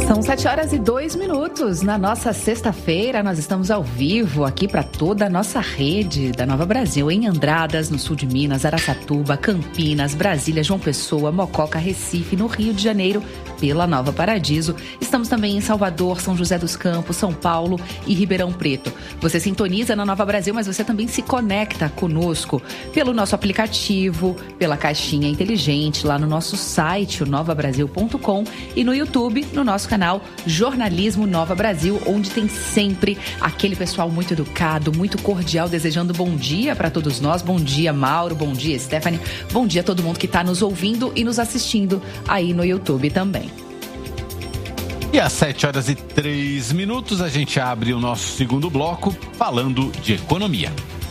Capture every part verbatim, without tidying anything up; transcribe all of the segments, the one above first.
São sete horas e dois minutos. Na nossa sexta-feira, nós estamos ao vivo aqui para toda a nossa rede da Nova Brasil, em Andradas, no sul de Minas, Araçatuba, Campinas, Brasília, João Pessoa, Mococa, Recife, no Rio de Janeiro, pela Nova Paradiso. Estamos também em Salvador, São José dos Campos, São Paulo e Ribeirão Preto. Você sintoniza na Nova Brasil, mas você também se conecta conosco pelo nosso aplicativo, pela caixinha inteligente, lá no nosso site, o nova brasil ponto com, e no YouTube, no nosso canal Jornalismo Nova Brasil, onde tem sempre aquele pessoal muito educado, muito cordial, desejando bom dia para todos nós. Bom dia, Mauro, bom dia, Stephanie, bom dia a todo mundo que está nos ouvindo e nos assistindo aí no YouTube também. E às sete horas e três minutos a gente abre o nosso segundo bloco falando de economia.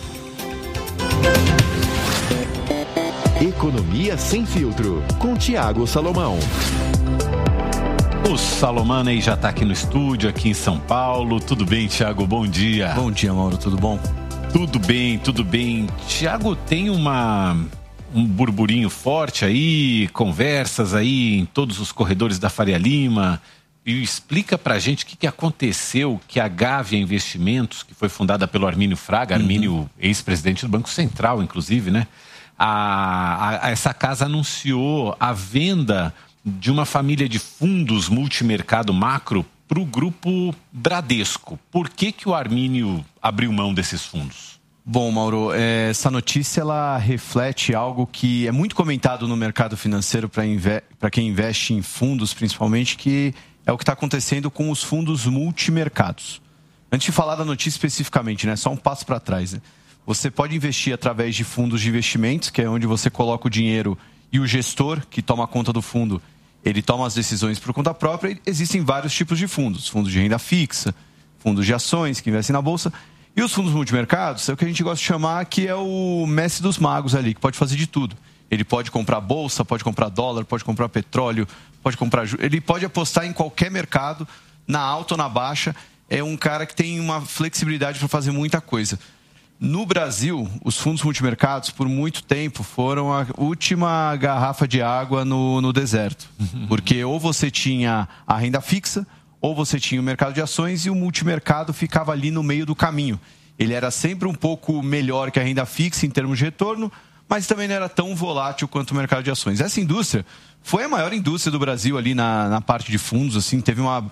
Economia Sem Filtro, com Tiago Salomão. O Salomão já está aqui no estúdio, aqui em São Paulo. Tudo bem, Tiago? Bom dia. Bom dia, Mauro. Tudo bom? Tudo bem, tudo bem. Tiago, tem uma, um burburinho forte aí, conversas aí em todos os corredores da Faria Lima. E explica pra gente o que, que aconteceu, que a Gávea Investimentos, que foi fundada pelo Armínio Fraga, Armínio, uhum. ex-presidente do Banco Central, inclusive, né? A, a, essa casa anunciou a venda de uma família de fundos multimercado macro para o grupo Bradesco. Por que, que o Armínio abriu mão desses fundos? Bom, Mauro, essa notícia ela reflete algo que é muito comentado no mercado financeiro para inve- para quem investe em fundos, principalmente, que é o que está acontecendo com os fundos multimercados. Antes de falar da notícia especificamente, né, só um passo para trás. Né? Você pode investir através de fundos de investimentos, que é onde você coloca o dinheiro e o gestor, que toma conta do fundo, ele toma as decisões por conta própria. E existem vários tipos de fundos. Fundos de renda fixa, fundos de ações que investem na bolsa. E os fundos multimercados é o que a gente gosta de chamar que é o mestre dos magos ali, que pode fazer de tudo. Ele pode comprar bolsa, pode comprar dólar, pode comprar petróleo, pode comprar... Ele pode apostar em qualquer mercado, na alta ou na baixa. É um cara que tem uma flexibilidade para fazer muita coisa. No Brasil, os fundos multimercados, por muito tempo, foram a última garrafa de água no, no deserto. Porque ou você tinha a renda fixa, ou você tinha o mercado de ações, e o multimercado ficava ali no meio do caminho. Ele era sempre um pouco melhor que a renda fixa em termos de retorno, mas também não era tão volátil quanto o mercado de ações. Essa indústria foi a maior indústria do Brasil ali na, na parte de fundos, assim, teve uma,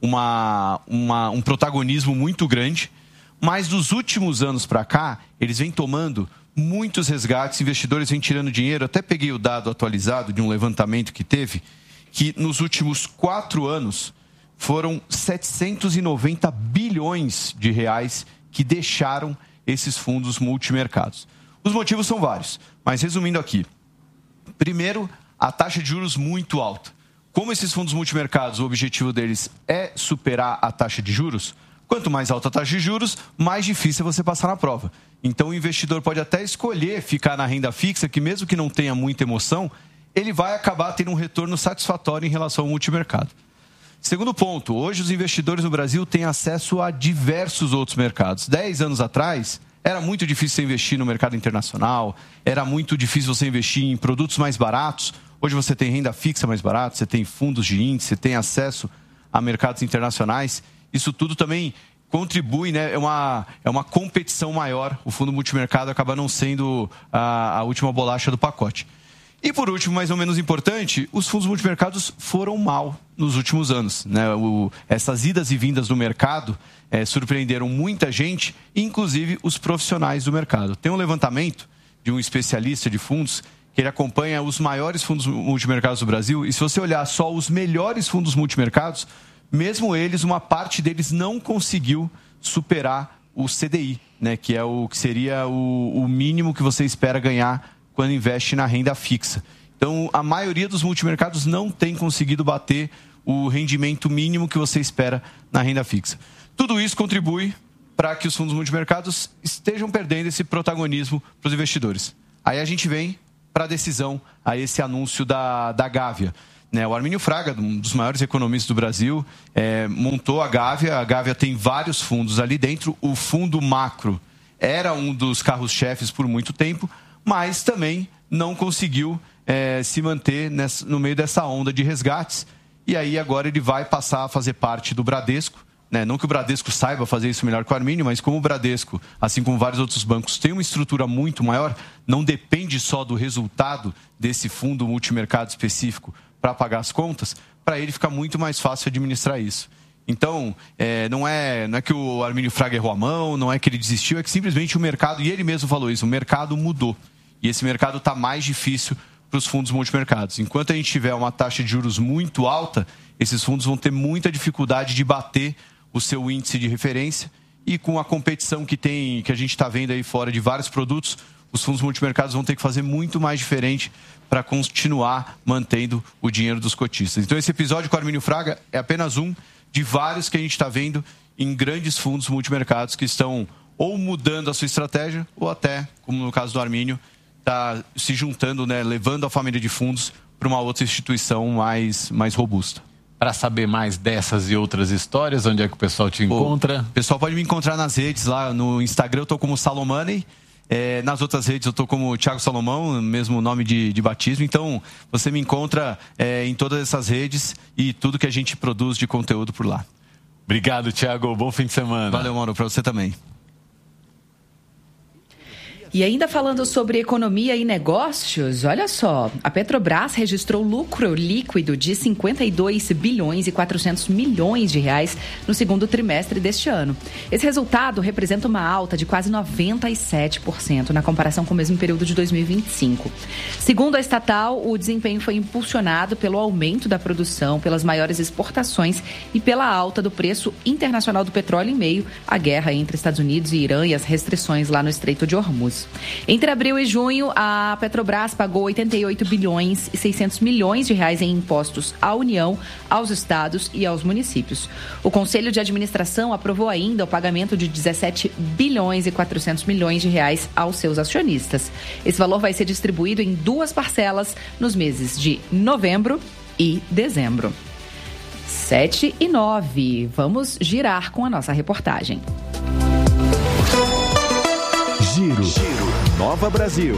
uma, uma, um protagonismo muito grande. Mas dos últimos anos para cá, eles vêm tomando muitos resgates, investidores vêm tirando dinheiro. Até peguei o dado atualizado de um levantamento que teve, que nos últimos quatro anos foram setecentos e noventa bilhões de reais que deixaram esses fundos multimercados. Os motivos são vários, mas resumindo aqui. Primeiro, a taxa de juros muito alta. Como esses fundos multimercados, o objetivo deles é superar a taxa de juros, quanto mais alta a taxa de juros, mais difícil é você passar na prova. Então, o investidor pode até escolher ficar na renda fixa, que mesmo que não tenha muita emoção, ele vai acabar tendo um retorno satisfatório em relação ao multimercado. Segundo ponto, hoje os investidores no Brasil têm acesso a diversos outros mercados. Dez anos atrás, era muito difícil você investir no mercado internacional, era muito difícil você investir em produtos mais baratos. Hoje você tem renda fixa mais barata, você tem fundos de índice, você tem acesso a mercados internacionais. Isso tudo também contribui, né? É uma, é uma competição maior. O fundo multimercado acaba não sendo a, a última bolacha do pacote. E por último, mais ou menos importante, os fundos multimercados foram mal nos últimos anos, né? O, essas idas e vindas do mercado é, surpreenderam muita gente, inclusive os profissionais do mercado. Tem um levantamento de um especialista de fundos que ele acompanha os maiores fundos multimercados do Brasil. E se você olhar só os melhores fundos multimercados, mesmo eles, uma parte deles não conseguiu superar o C D I, né, que é o que seria o, o mínimo que você espera ganhar quando investe na renda fixa. Então, a maioria dos multimercados não tem conseguido bater o rendimento mínimo que você espera na renda fixa. Tudo isso contribui para que os fundos multimercados estejam perdendo esse protagonismo para os investidores. Aí a gente vem para a decisão, a esse anúncio da, da Gávea. Né, o Armínio Fraga, um dos maiores economistas do Brasil, é, montou a Gávea. A Gávea tem vários fundos ali dentro. O fundo macro era um dos carros-chefes por muito tempo, mas também não conseguiu é, se manter nessa, no meio dessa onda de resgates. e aí agora ele vai passar a fazer parte do Bradesco. Né? Não que o Bradesco saiba fazer isso melhor que o Armínio, mas como o Bradesco, assim como vários outros bancos, tem uma estrutura muito maior, não depende só do resultado desse fundo multimercado específico para pagar as contas, para ele fica muito mais fácil administrar isso. Então, é, não, é, não é que o Armínio Fraga errou a mão, não é que ele desistiu, é que simplesmente o mercado, e ele mesmo falou isso, o mercado mudou. E esse mercado está mais difícil para os fundos multimercados. Enquanto a gente tiver uma taxa de juros muito alta, esses fundos vão ter muita dificuldade de bater o seu índice de referência, e com a competição que tem, que a gente está vendo aí fora de vários produtos, os fundos multimercados vão ter que fazer muito mais diferente para continuar mantendo o dinheiro dos cotistas. Então esse episódio com o Armínio Fraga é apenas um de vários que a gente está vendo em grandes fundos multimercados que estão ou mudando a sua estratégia, ou até, como no caso do Armínio, está se juntando, né, levando a família de fundos para uma outra instituição mais, mais robusta. Para saber mais dessas e outras histórias, onde é que o pessoal te encontra? O pessoal pode me encontrar nas redes, lá no Instagram eu estou como Salomoney, é, nas outras redes eu estou como Thiago Salomão, mesmo nome de, de batismo, então você me encontra é, em todas essas redes e tudo que a gente produz de conteúdo por lá. Obrigado, Thiago, bom fim de semana. Valeu, Mauro, para você também. E ainda falando sobre economia e negócios, olha só, a Petrobras registrou lucro líquido de cinquenta e dois bilhões e quatrocentos milhões de reais no segundo trimestre deste ano. Esse resultado representa uma alta de quase noventa e sete por cento na comparação com o mesmo período de dois mil e vinte e cinco. Segundo a estatal, o desempenho foi impulsionado pelo aumento da produção, pelas maiores exportações e pela alta do preço internacional do petróleo em meio à guerra entre Estados Unidos e Irã e as restrições lá no Estreito de Hormuz. Entre abril e junho, a Petrobras pagou oitenta e oito bilhões e seiscentos milhões de reais em impostos à União, aos estados e aos municípios. O Conselho de Administração aprovou ainda o pagamento de dezessete bilhões e quatrocentos milhões de reais aos seus acionistas. Esse valor vai ser distribuído em duas parcelas nos meses de novembro e dezembro. sete e nove. Vamos girar com a nossa reportagem. Giro, Giro, Nova Brasil.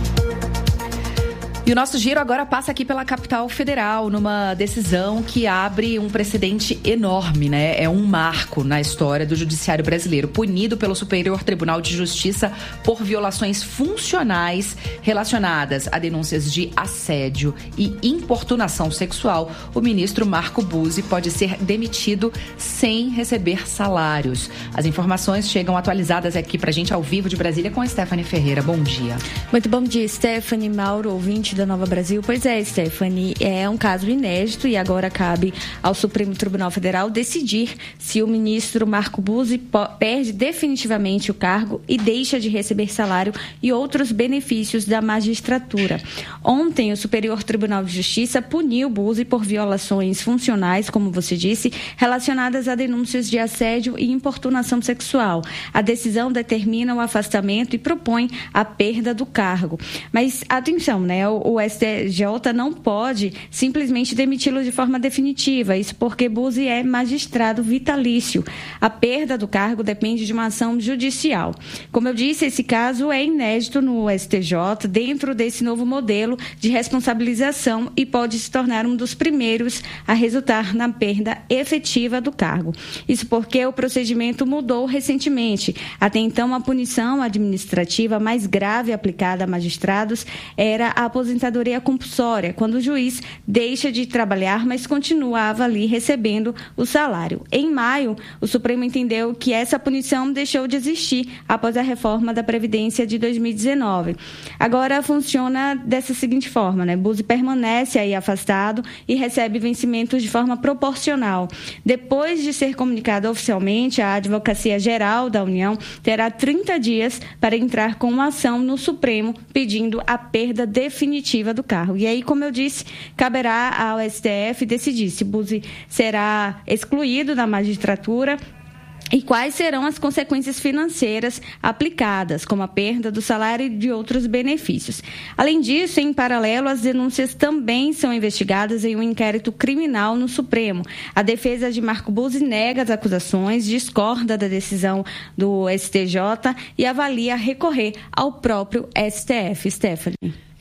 E o nosso giro agora passa aqui pela capital federal, numa decisão que abre um precedente enorme, né? É um marco na história do judiciário brasileiro, punido pelo Superior Tribunal de Justiça por violações funcionais relacionadas a denúncias de assédio e importunação sexual. O ministro Marco Buzzi pode ser demitido sem receber salários. As informações chegam atualizadas aqui pra gente ao vivo de Brasília com a Stephanie Ferreira. Bom dia. Muito bom dia, Stephanie, Mauro, ouvinte da Nova Brasil. Pois é, Stephanie, é um caso inédito e agora cabe ao Supremo Tribunal Federal decidir se o ministro Marco Buzzi perde definitivamente o cargo e deixa de receber salário e outros benefícios da magistratura. Ontem, o Superior Tribunal de Justiça puniu Buzzi por violações funcionais, como você disse, relacionadas a denúncias de assédio e importunação sexual. A decisão determina o afastamento e propõe a perda do cargo. Mas, atenção, né? O O S T J não pode simplesmente demiti-lo de forma definitiva, isso porque Buzzi é magistrado vitalício. A perda do cargo depende de uma ação judicial. Como eu disse, esse caso é inédito no S T J, dentro desse novo modelo de responsabilização e pode se tornar um dos primeiros a resultar na perda efetiva do cargo. Isso porque o procedimento mudou recentemente. Até então, a punição administrativa mais grave aplicada a magistrados era a aposentadoria compulsória, quando o juiz deixa de trabalhar, mas continuava ali recebendo o salário. Em maio, o Supremo entendeu que essa punição deixou de existir após a reforma da Previdência de dois mil e dezenove. Agora funciona dessa seguinte forma, né? Buzzi permanece aí afastado e recebe vencimentos de forma proporcional. Depois de ser comunicado oficialmente, a Advocacia Geral da União terá trinta dias para entrar com uma ação no Supremo pedindo a perda definitiva do cargo. E aí, como eu disse, caberá ao S T F decidir se Buzzi será excluído da magistratura e quais serão as consequências financeiras aplicadas, como a perda do salário e de outros benefícios. Além disso, em paralelo, as denúncias também são investigadas em um inquérito criminal no Supremo. A defesa de Marco Buzzi nega as acusações, discorda da decisão do S T J e avalia recorrer ao próprio S T F. Stephanie.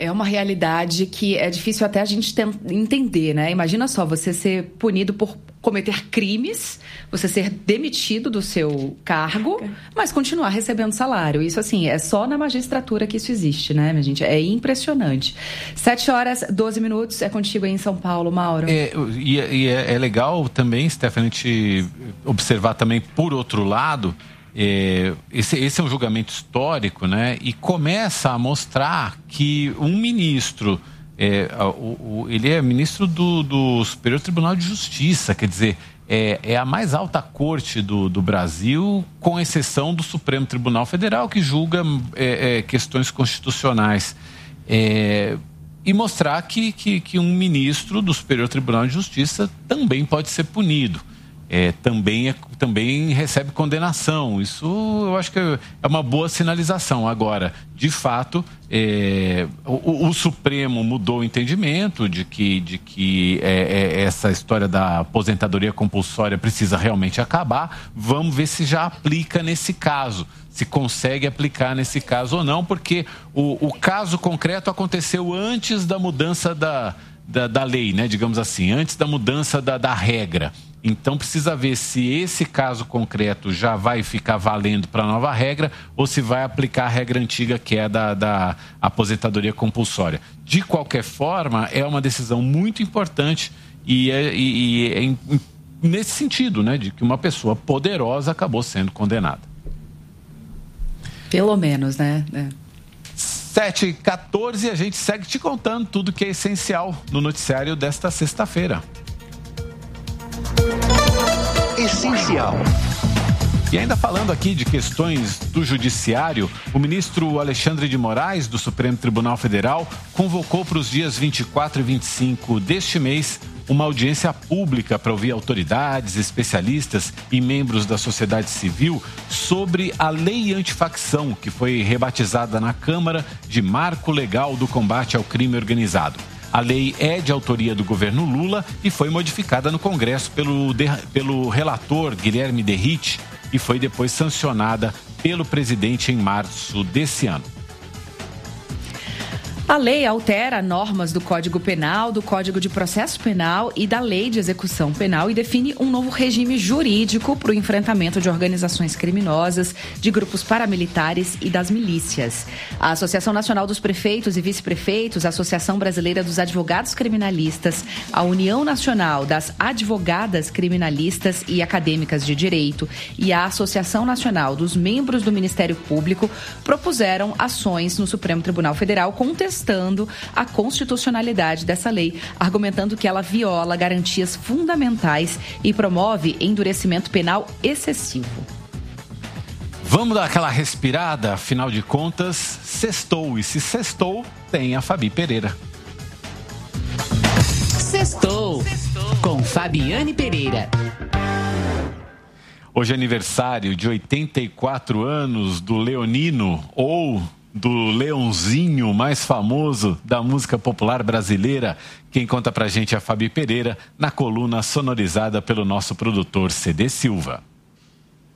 É uma realidade que é difícil até a gente entender, né? Imagina só, você ser punido por cometer crimes, você ser demitido do seu cargo, mas continuar recebendo salário. Isso, assim, é só na magistratura que isso existe, né, minha gente? É impressionante. Sete horas, doze minutos, é contigo aí em São Paulo, Mauro. É, e e é, é legal também, Stephanie, a gente observar também, por outro lado, é, esse, esse é um julgamento histórico, né? E começa a mostrar que um ministro... É, o, o, ele é ministro do, do Superior Tribunal de Justiça, quer dizer, é, é a mais alta corte do, do Brasil, com exceção do Supremo Tribunal Federal, que julga é, é, questões constitucionais. É, e mostrar que, que, que um ministro do Superior Tribunal de Justiça também pode ser punido. É, também, é, também recebe condenação. Isso eu acho que é uma boa sinalização. Agora, de fato, é, o, o Supremo mudou o entendimento de que, de que é, é, essa história da aposentadoria compulsória precisa realmente acabar. Vamos ver se já aplica nesse caso, se consegue aplicar nesse caso ou não, porque o, o caso concreto aconteceu antes da mudança da, da, da lei, né, digamos assim, antes da mudança da, da regra. Então, precisa ver se esse caso concreto já vai ficar valendo para a nova regra ou se vai aplicar a regra antiga, que é da, da aposentadoria compulsória. De qualquer forma, é uma decisão muito importante e é, e, e é em, nesse sentido, né, de que uma pessoa poderosa acabou sendo condenada. Pelo menos, né? É. sete e quatorze, a gente segue te contando tudo que é essencial no noticiário desta sexta-feira. Essencial. E ainda falando aqui de questões do judiciário, o ministro Alexandre de Moraes, do Supremo Tribunal Federal, convocou para os dias vinte e quatro e vinte e cinco deste mês uma audiência pública para ouvir autoridades, especialistas e membros da sociedade civil sobre a lei antifacção, que foi rebatizada na Câmara de Marco Legal do Combate ao Crime Organizado. A lei é de autoria do governo Lula e foi modificada no Congresso pelo, pelo relator Guilherme Derrite e foi depois sancionada pelo presidente em março desse ano. A lei altera normas do Código Penal, do Código de Processo Penal e da Lei de Execução Penal e define um novo regime jurídico para o enfrentamento de organizações criminosas, de grupos paramilitares e das milícias. A Associação Nacional dos Prefeitos e Vice-Prefeitos, a Associação Brasileira dos Advogados Criminalistas, a União Nacional das Advogadas Criminalistas e Acadêmicas de Direito e a Associação Nacional dos Membros do Ministério Público propuseram ações no Supremo Tribunal Federal contestando a constitucionalidade dessa lei, argumentando que ela viola garantias fundamentais e promove endurecimento penal excessivo. Vamos dar aquela respirada, afinal de contas, sextou. E se sextou, tem a Fabi Pereira. Sextou com Fabiane Pereira. Hoje é aniversário de oitenta e quatro anos do Leonino, ou do Leãozinho mais famoso da música popular brasileira. Quem conta pra gente é a Fabi Pereira, na coluna sonorizada pelo nosso produtor C D Silva.